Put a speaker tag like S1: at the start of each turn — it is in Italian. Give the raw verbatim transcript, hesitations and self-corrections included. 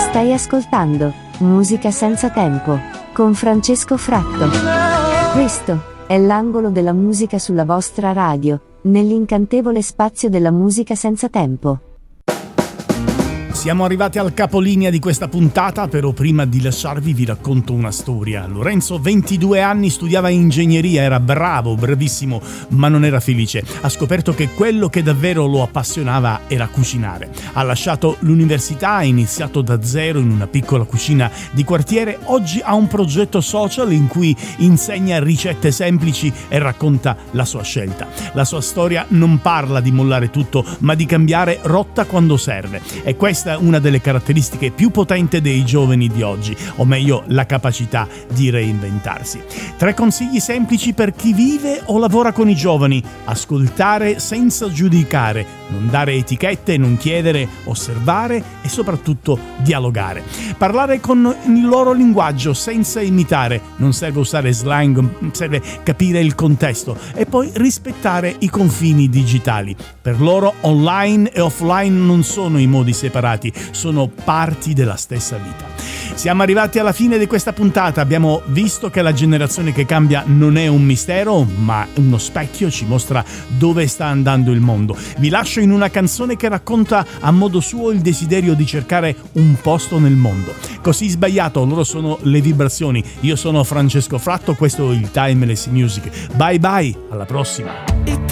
S1: Stai ascoltando Musica senza tempo con Francesco Fratto. Questo è l'angolo della musica sulla vostra radio, nell'incantevole spazio della musica senza tempo.
S2: Siamo arrivati al capolinea di questa puntata, però prima di lasciarvi vi racconto una storia. Lorenzo, ventidue anni, studiava ingegneria, era bravo, bravissimo, ma non era felice. Ha scoperto che quello che davvero lo appassionava era cucinare. Ha lasciato l'università, ha iniziato da zero in una piccola cucina di quartiere. Oggi ha un progetto social in cui insegna ricette semplici e racconta la sua scelta. La sua storia non parla di mollare tutto, ma di cambiare rotta quando serve. E questa una delle caratteristiche più potenti dei giovani di oggi, o meglio la capacità di reinventarsi. Tre consigli semplici per chi vive o lavora con i giovani: ascoltare senza giudicare, non dare etichette, non chiedere, osservare e soprattutto dialogare. Parlare con il loro linguaggio senza imitare, non serve usare slang, serve capire il contesto e poi rispettare i confini digitali. Per loro online e offline non sono i modi separati, sono parti della stessa vita. Siamo arrivati alla fine di questa puntata, abbiamo visto che la generazione che cambia non è un mistero, ma uno specchio, ci mostra dove sta andando il mondo. Vi lascio in una canzone che racconta a modo suo il desiderio di cercare un posto nel mondo. Così sbagliato, loro sono le vibrazioni. Io sono Francesco Fratto, questo è il Timeless Music. Bye bye, alla prossima.